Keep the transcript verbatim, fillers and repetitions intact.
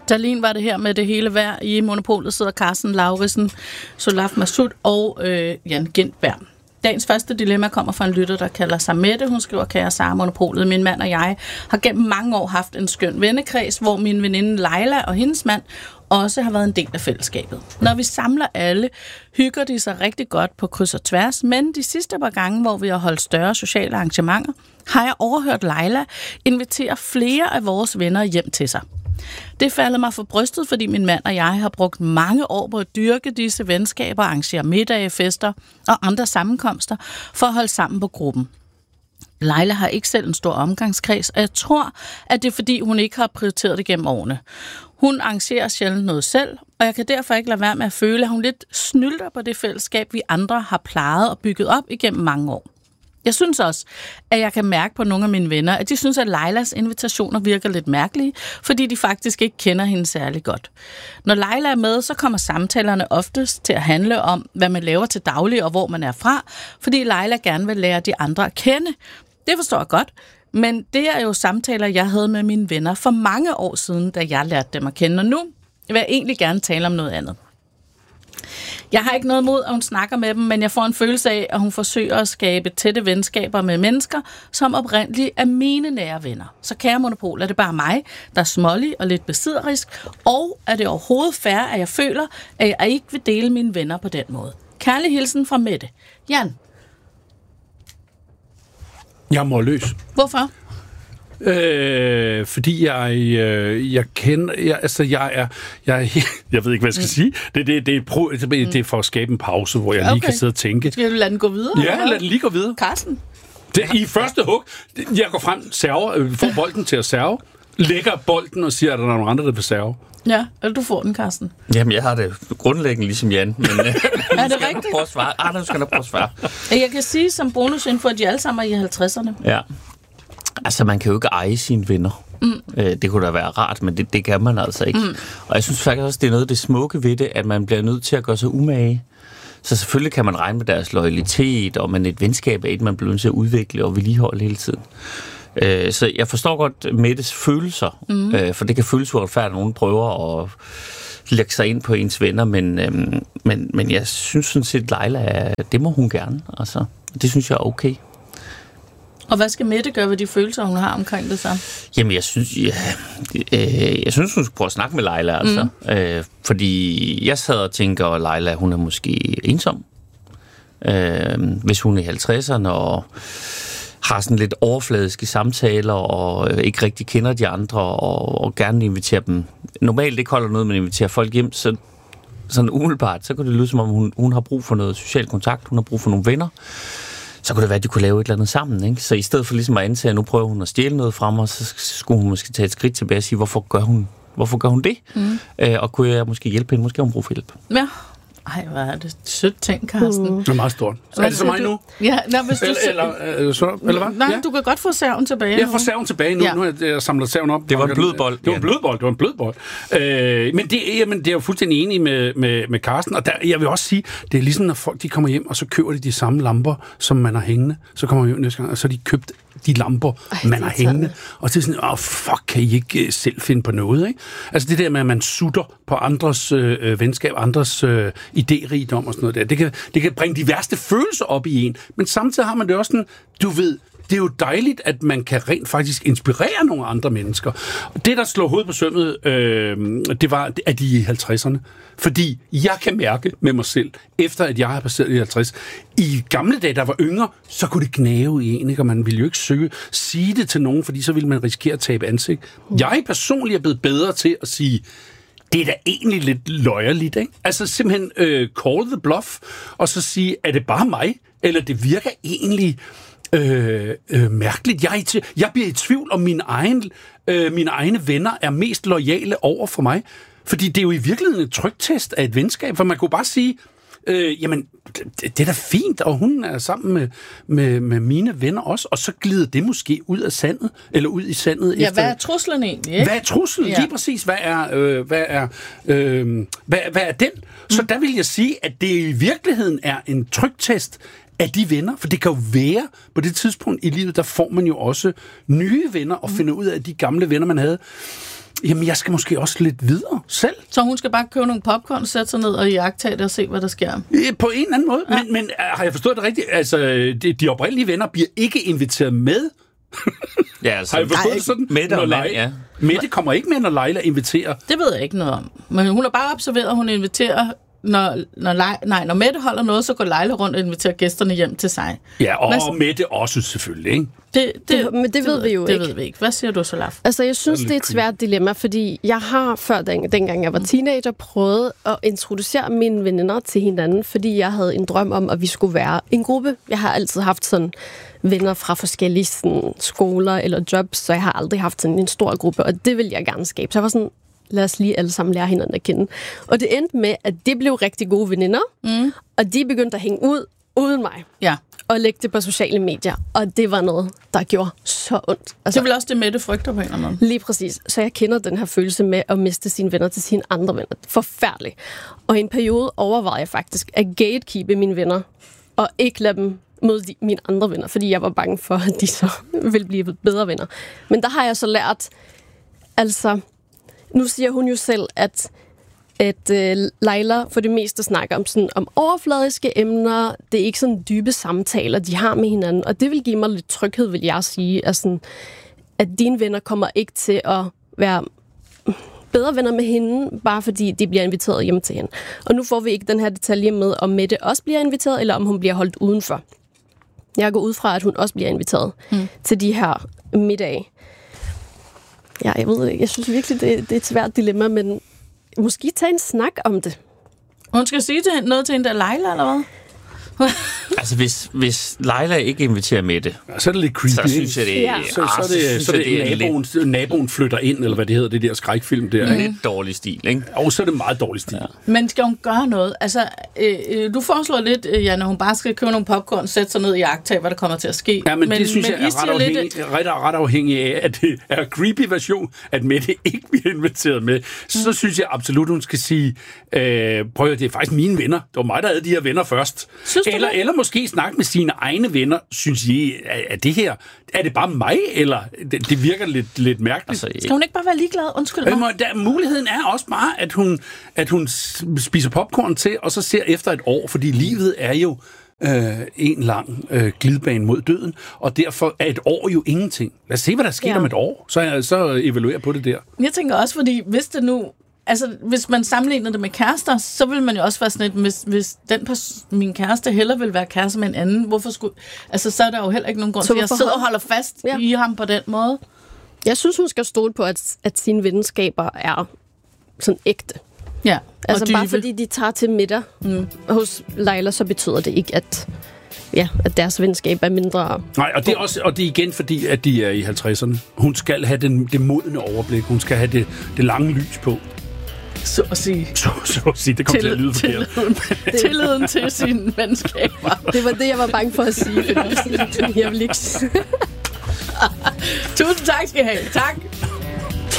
Darlene var det her med det hele vejr. I Monopolet sidder Carsten Lauritsen, Solaf Masud og øh, Jan Gintberg. Dagens første dilemma kommer fra en lytter, der kalder sig Mette. Hun skriver, kære Sara Monopolet, min mand og jeg har gennem mange år haft en skøn vennekreds, hvor min veninde Leila og hendes mand også har været en del af fællesskabet. Når vi samler alle, hygger de sig rigtig godt på kryds og tværs, men de sidste par gange, hvor vi har holdt større sociale arrangementer, har jeg overhørt Leila invitere flere af vores venner hjem til sig. Det falder mig for brystet, fordi min mand og jeg har brugt mange år på at dyrke disse venskaber, arrangere middage, fester og andre sammenkomster for at holde sammen på gruppen. Leila har ikke selv en stor omgangskreds, og jeg tror, at det er fordi, hun ikke har prioriteret det gennem årene. Hun arrangerer sjældent noget selv, og jeg kan derfor ikke lade være med at føle, at hun lidt snylter på det fællesskab, vi andre har plejet og bygget op igennem mange år. Jeg synes også, at jeg kan mærke på nogle af mine venner, at de synes, at Leilas invitationer virker lidt mærkelige, fordi de faktisk ikke kender hende særlig godt. Når Leila er med, så kommer samtalerne oftest til at handle om, hvad man laver til daglig og hvor man er fra, fordi Leila gerne vil lære de andre at kende. Det forstår jeg godt, men det er jo samtaler, jeg havde med mine venner for mange år siden, da jeg lærte dem at kende, og nu vil jeg egentlig gerne tale om noget andet. Jeg har ikke noget mod, at hun snakker med dem, men jeg får en følelse af, at hun forsøger at skabe tætte venskaber med mennesker, som oprindeligt er mine nære venner. Så kære Monopol, er det bare mig, der er smålig og lidt besidderisk, og er det overhovedet fair, at jeg føler, at jeg ikke vil dele mine venner på den måde? Kærlig hilsen fra Mette. Jan? Jeg er målløs. Hvorfor? Øh, fordi jeg øh, jeg kender jeg, altså jeg er jeg jeg ved ikke hvad jeg skal mm. sige. Det det det er pro, det, det er for at skabe en pause, hvor jeg okay. lige kan sidde og tænke. Skal du lade den gå videre? Ja, lad den lige gå videre. Carsten. Det i første hug. Jeg går frem, server, får bolden til at serve, lægger bolden og siger, at der er nogle andre der vil serve. Ja, eller du får den, Carsten. Jamen, jeg har det grundlæggende ligesom Jan, men øh, er det rigtigt? Prøve at svare. Ah, nu skal jeg prøve at svare. Jeg kan sige som bonusinfo, at de alle sammen er i halvtredserne. Ja. Altså, man kan jo ikke eje sine venner. Mm. Øh, det kunne da være rart, men det, det kan man altså ikke. Mm. Og jeg synes faktisk også, det er noget af det smukke ved det, at man bliver nødt til at gøre sig umage. Så selvfølgelig kan man regne med deres loyalitet, og man et venskab er et, man bliver nødt til at udvikle og vedligeholde hele tiden. Øh, så jeg forstår godt Mettes følelser, mm. øh, for det kan føles uretfærdigt, at nogen prøver at lægge sig ind på ens venner, men, øh, men, men jeg synes sådan set, Leila, det må hun gerne. Altså, det synes jeg er okay. Og hvad skal Mette gøre ved de følelser, hun har omkring det så? Jamen, jeg synes, ja, øh, jeg synes hun skulle prøve at snakke med Leila, altså. Mm. Øh, fordi jeg sad og tænker, at Leila, hun er måske ensom. Øh, hvis hun er i halvtredserne og har sådan lidt overfladiske samtaler, og øh, ikke rigtig kender de andre, og, og gerne inviterer dem. Normalt ikke holder noget, men inviterer folk hjem, så sådan umiddelbart, så kunne det lyde som om, hun, hun har brug for noget social kontakt, hun har brug for nogle venner. Så kunne det være, at de kunne lave et eller andet sammen, ikke? Så i stedet for ligesom at antage, at nu prøver hun at stjæle noget fra mig, så skulle hun måske tage et skridt tilbage og sige, hvorfor gør hun, hvorfor gør hun det? Mm. Øh, og kunne jeg måske hjælpe hende? Måske har hun brug for hjælp. Ja. Ej, hvad er det sødt ting, Carsten. Uh. Det er meget stort. Så er det så mig nu? Ja, nå, hvis du... Eller, eller, så, eller hvad? Nej, ja. Du kan godt få serven tilbage. Jeg får serven tilbage nu. Ja. Nu har jeg, jeg samlet serven op. Det var en blødbold. Det var en blødbold. Det var en blødbold. Øh, men det, jamen, det er jo fuldstændig enig med, med, med Carsten. Og der, jeg vil også sige, det er ligesom, når folk de kommer hjem, og så køber de de samme lamper, som man har hængende. Så kommer man hjem næste gang, og så har de købt de lamper, Ej, man har hængende. Og så er sådan, åh, oh, fuck, kan I ikke selv finde på noget, ikke? Altså det der med, at man sutter på andres øh, venskab, andres øh, idérigdom og sådan noget der, det kan, det kan bringe de værste følelser op i en. Men samtidig har man det også sådan, du ved, det er jo dejligt, at man kan rent faktisk inspirere nogle andre mennesker. Det, der slår hovedet på sømmet, øh, det var, at de er i halvtredserne. Fordi jeg kan mærke med mig selv, efter at jeg har passeret i halvtreds, i gamle dage, der var yngre, så kunne det gnave i en, ikke? Og man ville jo ikke søge, sige det til nogen, fordi så ville man risikere at tabe ansigt. Jeg personligt er blevet bedre til at sige, det er da egentlig lidt løjerligt, ikke? Altså simpelthen øh, call the bluff, og så sige, er det bare mig? Eller det virker egentlig øh, øh, mærkeligt. Jeg, til, jeg bliver i tvivl om mine, egen, øh, mine egne venner er mest loyale over for mig. Fordi det er jo i virkeligheden et trygtest af et venskab, for man kunne bare sige, øh, jamen, det, det er da fint, og hun er sammen med, med, med mine venner også, og så glider det måske ud af sandet, eller ud i sandet. Ja, efter, hvad er truslen egentlig? Ikke? Hvad er truslen? Ja. Lige præcis, hvad er, øh, hvad er, øh, hvad, hvad er den? Mm. Så der vil jeg sige, at det i virkeligheden er en trygtest af de venner, for det kan jo være, på det tidspunkt i livet, der får man jo også nye venner, og finder ud af, at de gamle venner, man havde, Jamen, jeg skal måske også lidt videre selv. Så hun skal bare købe nogle popcorn, sætte sig ned og jagttage det og se, hvad der sker? På en eller anden måde. Ja. Men, men har jeg forstået det rigtigt? Altså, de, de oprindelige venner bliver ikke inviteret med. Ja, altså, har jeg forstået det sådan? Mette og Leila, ja. Mette kommer ikke med, når Leila inviterer. Det ved jeg ikke noget om. Men hun har bare observeret, at hun inviterer... Når, når, Leila, nej, når Mette holder noget, så går Leila rundt og inviterer gæsterne hjem til sig. Ja, og, Hvad, og Mette også selvfølgelig, ikke? Det, det, det, men det, det ved vi jo det ikke. Det ved vi ikke. Hvad siger du, Solaf? Altså, jeg synes, det er et svært dilemma, fordi jeg har før, den, dengang jeg var teenager, prøvet at introducere mine veninder til hinanden, fordi jeg havde en drøm om, at vi skulle være en gruppe. Jeg har altid haft sådan venner fra forskellige sådan, skoler eller jobs, så jeg har aldrig haft sådan en stor gruppe, og det vil jeg gerne skabe. Så jeg var sådan, lad os lige alle sammen lære hinanden at kende. Og det endte med, at det blev rigtig gode veninder, mm. og de begyndte at hænge ud uden mig. Ja. Og lægge det på sociale medier. Og det var noget, der gjorde så ondt. Altså, det vil også det Mette frygter på en eller anden måde. Lige præcis. Så jeg kender den her følelse med at miste sine venner til sine andre venner. Forfærdeligt. Og i en periode overvejede jeg faktisk at gatekeepe mine venner, og ikke lade dem mod de, mine andre venner, fordi jeg var bange for, at de så ville blive bedre venner. Men der har jeg så lært, altså... Nu siger hun jo selv, at, at uh, Leila for det meste snakker om, sådan, om overfladiske emner. Det er ikke sådan dybe samtaler, de har med hinanden. Og det vil give mig lidt tryghed, vil jeg sige. At, sådan, at dine venner kommer ikke til at være bedre venner med hende, bare fordi de bliver inviteret hjem til hende. Og nu får vi ikke den her detalje med, om Mette også bliver inviteret, eller om hun bliver holdt udenfor. Jeg går ud fra, at hun også bliver inviteret mm. til de her middage. Ja, jeg ved ikke. Jeg synes virkelig, det, det er et svært dilemma, men måske tage en snak om det. Hun skal sige til, noget til hende der Leila, eller hvad? Altså, hvis, hvis Leila ikke inviterer Mette, ja, så er det lidt creepy. Så synes jeg, det er... Ja. Så, så, så, det, så, så det, det naboen, lidt... naboen flytter ind, eller hvad det hedder, det der skrækfilm der. Mm. Lidt dårlig stil, ikke? Og så er det meget dårlig stil. Ja. Men skal hun gøre noget? Altså, øh, du foreslår lidt, Janne, hun bare skal købe nogle popcorn, sætte sig ned i jagttag, hvad der kommer til at ske. Ja, men, men det synes men jeg er ret afhængig, lidt... ret, ret afhængig af, at det er en creepy version, at Mette ikke bliver inviteret med. Så mm. synes jeg absolut, hun skal sige, øh, prøv at det er faktisk mine venner. Det var mig, der havde de her venner først. Eller, eller måske snakke med sine egne venner. Synes I, er det her, er det bare mig, eller det, det virker lidt, lidt mærkeligt? Altså, skal hun ikke bare være ligeglad? Undskyld mig. Øh, der, muligheden er også bare, at hun, at hun spiser popcorn til, og så ser efter et år, fordi livet er jo øh, en lang øh, glidebane mod døden, og derfor er et år jo ingenting. Lad os se, hvad der sker ja. om et år, så, så evaluerer på det der. Jeg tænker også, fordi hvis det nu... Altså, hvis man sammenligner det med kærester, så vil man jo også være sådan et, hvis, hvis den pers- min kæreste heller vil være kæreste med en anden, hvorfor skulle... Altså, så er der jo heller ikke nogen grund til, at jeg sidder og holder fast ja. i ham på den måde. Jeg synes, hun skal stole på, at, at sine venskaber er sådan ægte. Ja, altså, bare fordi de tager til middag mm. hos Leila, så betyder det ikke, at... Ja, at deres venskab er mindre... Nej, og det er, også, og det er igen fordi, at de er i halvtredserne. Hun skal have den, det modne overblik. Hun skal have det, det lange lys på. Så at sige. Så, så at sige. Det kommer til at lyde forkert. Tilliden, tilliden til sine venskaber. Det var det, jeg var bange for at sige. Jeg vil ikke... Tusind tak skal I have. Tak.